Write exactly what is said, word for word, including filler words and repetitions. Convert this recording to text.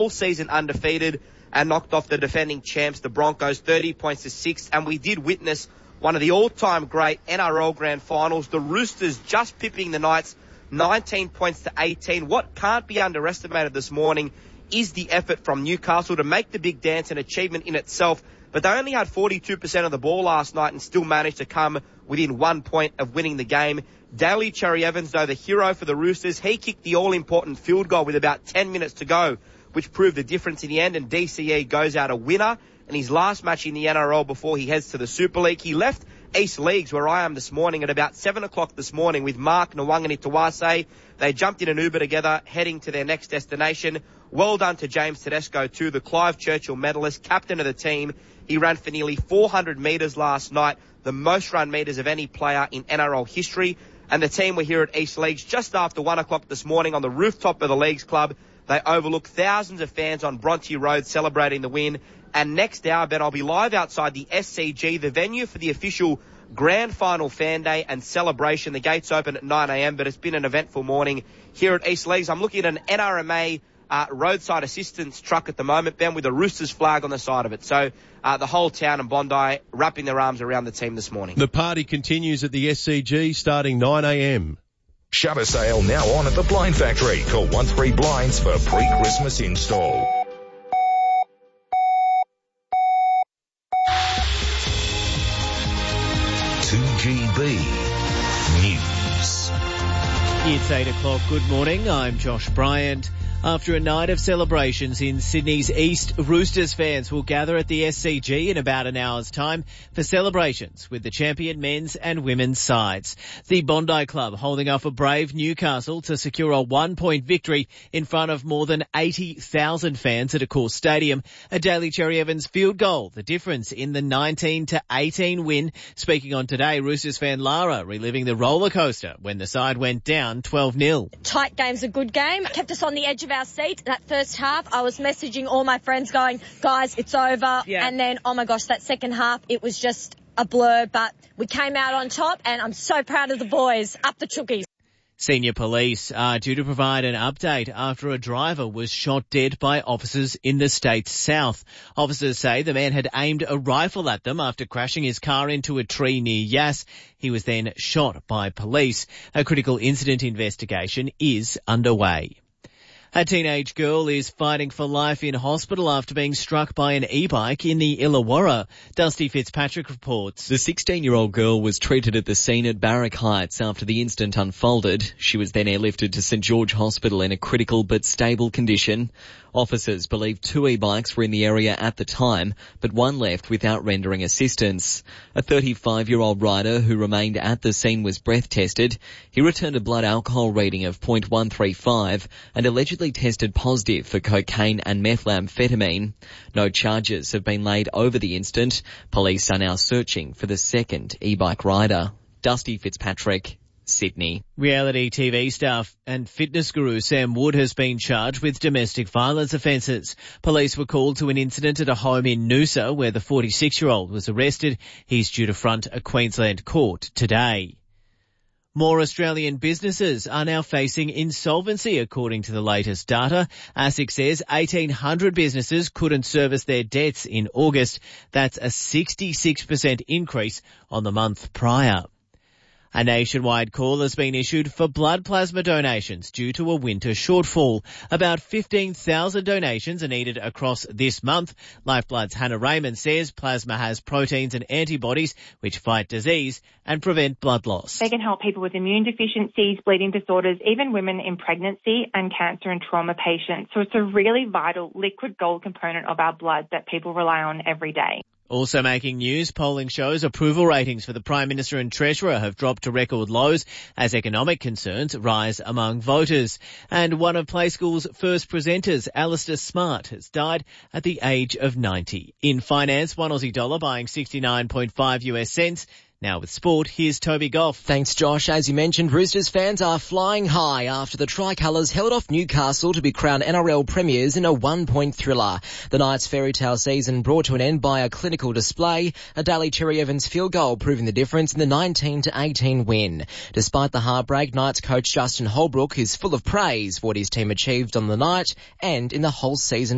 all season undefeated and knocked off the defending champs, the Broncos, thirty points to six. And we did witness one of the all-time great N R L grand finals, the Roosters just pipping the Knights nineteen points to eighteen. What can't be underestimated this morning is the effort from Newcastle to make the big dance, an achievement in itself. But they only had forty-two percent of the ball last night and still managed to come within one point of winning the game. Daly Cherry Evans, though, the hero for the Roosters, he kicked the all-important field goal with about ten minutes to go, which proved the difference in the end, and D C E goes out a winner in his last match in the N R L before he heads to the Super League. He left East Leagues, where I am this morning, at about seven o'clock this morning with Mark Nwangani-Tawase. They jumped in an Uber together, heading to their next destination. Well done to James Tedesco, too, the Clive Churchill medalist, captain of the team. He ran for nearly four hundred metres last night, the most run metres of any player in N R L history. And the team were here at East Leagues just after one o'clock this morning on the rooftop of the Leagues Club. They overlook thousands of fans on Bronte Road celebrating the win. And next hour, Ben, I'll be live outside the S C G, the venue for the official grand final fan day and celebration. The gates open at nine a.m., but it's been an eventful morning here at East Leagues. I'm looking at an N R M A uh, roadside assistance truck at the moment, Ben, with a Roosters flag on the side of it. So uh, the whole town and Bondi wrapping their arms around the team this morning. The party continues at the S C G starting nine a.m. Shutter sale now on at the Blind Factory. Call one three Blinds for pre-Christmas install. two G B News. It's eight o'clock. Good morning. I'm Josh Bryant. After a night of celebrations in Sydney's East, Roosters fans will gather at the S C G in about an hour's time for celebrations with the champion men's and women's sides. The Bondi Club holding off a brave Newcastle to secure a one-point victory in front of more than eighty thousand fans at Accor Stadium. A Daly Cherry Evans field goal, the difference in the nineteen to eighteen win. Speaking on Today, Roosters fan Lara reliving the roller coaster when the side went down twelve nil. Tight game's a good game. Kept us on the edge of our seat. That first half, I was messaging all my friends going, guys, it's over. Yeah. And then, oh my gosh, that second half, it was just a blur, but we came out on top and I'm so proud of the boys. Up the Chookies. Senior police are due to provide an update after a driver was shot dead by officers in the state's south. Officers say the man had aimed a rifle at them after crashing his car into a tree near Yass. He was then shot by police. A critical incident investigation is underway. A teenage girl is fighting for life in hospital after being struck by an e-bike in the Illawarra. Dusty Fitzpatrick reports. The sixteen-year-old girl was treated at the scene at Barrack Heights after the incident unfolded. She was then airlifted to St George Hospital in a critical but stable condition. Officers believe two e-bikes were in the area at the time, but one left without rendering assistance. A thirty-five-year-old rider who remained at the scene was breath tested. He returned a blood alcohol reading of point one three five and allegedly tested positive for cocaine and methamphetamine. No charges have been laid over the incident. Police are now searching for the second e-bike rider. Dusty Fitzpatrick, Sydney. Reality T V star and fitness guru Sam Wood has been charged with domestic violence offences. Police were called to an incident at a home in Noosa where the forty-six-year-old was arrested. He's due to front a Queensland court today. More Australian businesses are now facing insolvency, according to the latest data. ASIC says eighteen hundred businesses couldn't service their debts in August. That's a sixty-six percent increase on the month prior. A nationwide call has been issued for blood plasma donations due to a winter shortfall. About fifteen thousand donations are needed across this month. Lifeblood's Hannah Raymond says plasma has proteins and antibodies which fight disease and prevent blood loss. They can help people with immune deficiencies, bleeding disorders, even women in pregnancy and cancer and trauma patients. So it's a really vital liquid gold component of our blood that people rely on every day. Also making news, polling shows approval ratings for the Prime Minister and Treasurer have dropped to record lows as economic concerns rise among voters. And one of Play School's first presenters, Alistair Smart, has died at the age of ninety. In finance, one Aussie dollar buying sixty-nine point five US cents. Now with sport, here's Toby Goff. Thanks, Josh. As you mentioned, Roosters fans are flying high after the Tricolours held off Newcastle to be crowned N R L premiers in a one-point thriller. The Knights' fairy tale season brought to an end by a clinical display, a Daly Cherry Evans field goal proving the difference in the nineteen to eighteen win. Despite the heartbreak, Knights coach Justin Holbrook is full of praise for what his team achieved on the night and in the whole season.